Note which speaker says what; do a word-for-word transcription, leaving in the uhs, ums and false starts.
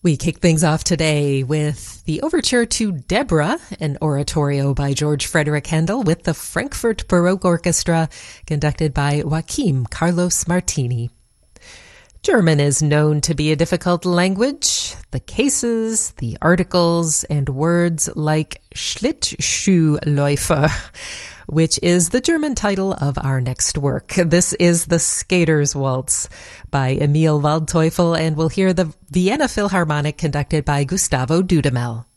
Speaker 1: We kick things off today with the overture to Deborah, an oratorio by George Frederick Handel with the Frankfurt Baroque Orchestra, conducted by Joachim Carlos Martini. German is known to be a difficult language. The cases, the articles, and words like Schlittschuhläufer, which is the German title of our next work. This is The Skater's Waltz by Emil Waldteufel, and we'll hear the Vienna Philharmonic conducted by Gustavo Dudamel.